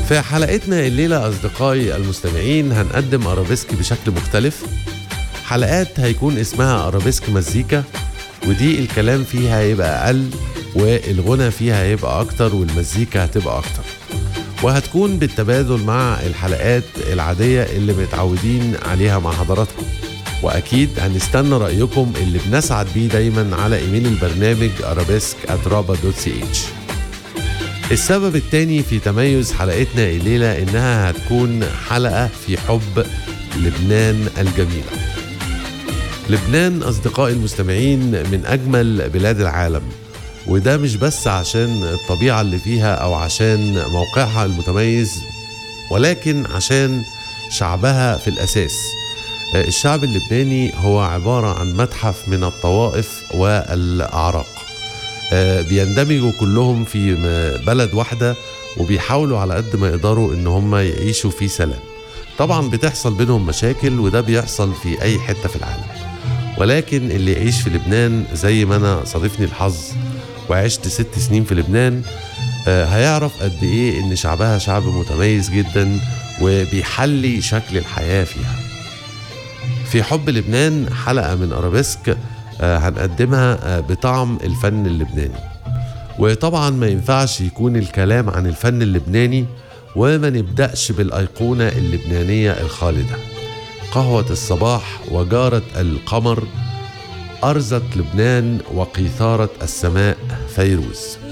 في حلقتنا الليلة أصدقائي المستمعين هنقدم أرابيسك بشكل مختلف. حلقات هيكون اسمها أرابيسك مزيكا، ودي الكلام فيها هيبقى أقل والغنى فيها هيبقى أكتر والمزيكا هتبقى أكتر، وهتكون بالتبادل مع الحلقات العادية اللي متعودين عليها مع حضراتكم. وأكيد هنستنى رأيكم اللي بنسعد بيه دايما على إيميل البرنامج arabisk@raba.ch. السبب التاني في تميز حلقتنا الليلة إنها هتكون حلقة في حب لبنان الجميلة. لبنان أصدقائي المستمعين من أجمل بلاد العالم، وده مش بس عشان الطبيعة اللي فيها أو عشان موقعها المتميز، ولكن عشان شعبها في الأساس. الشعب اللبناني هو عبارة عن متحف من الطوائف والأعراق، بيندمجوا كلهم في بلد واحدة وبيحاولوا على قد ما يقدروا إن هم يعيشوا في سلام. طبعا بتحصل بينهم مشاكل، وده بيحصل في أي حتة في العالم، ولكن اللي يعيش في لبنان زي ما أنا صادفني الحظ وعشت 6 سنين في لبنان هيعرف قد إيه إن شعبها شعب متميز جدا وبيحلي شكل الحياة فيها. في حب لبنان حلقة من أرابيسك هنقدمها بطعم الفن اللبناني، وطبعا ما ينفعش يكون الكلام عن الفن اللبناني وما نبدأش بالأيقونة اللبنانية الخالدة، قهوة الصباح وجارة القمر، أرزة لبنان وقيثارة السماء فيروز.